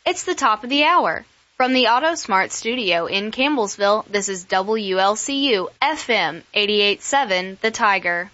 It's the top of the hour. From the AutoSmart studio in Campbellsville, this is WLCU FM 88.7 The Tiger.